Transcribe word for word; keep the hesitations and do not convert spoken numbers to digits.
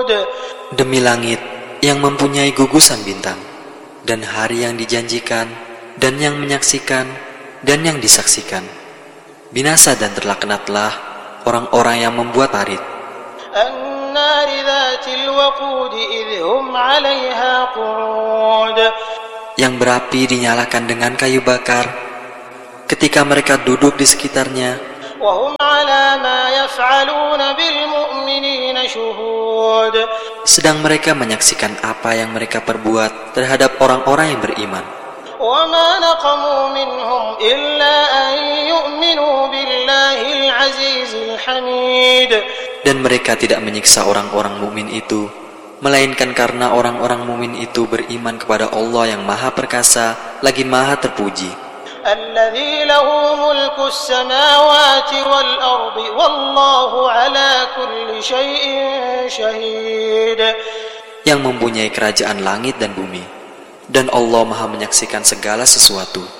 Demi langit yang mempunyai gugusan bintang, dan hari yang dijanjikan, dan yang menyaksikan, dan yang disaksikan. Binasa dan terlaknatlah orang-orang yang membuat parit. Yang berapi dinyalakan dengan kayu bakar, ketika mereka duduk di sekitarnya, sedang mereka menyaksikan apa yang mereka perbuat terhadap orang-orang yang beriman. Dan mereka tidak menyiksa orang-orang mukmin itu, melainkan karena orang-orang mukmin itu beriman kepada Allah yang Maha Perkasa lagi Maha Terpuji. الذي له ملك السماوات والأرض والله على كل شيء شهيد. Yang mempunyai kerajaan langit dan bumi, dan Allah Maha menyaksikan segala sesuatu.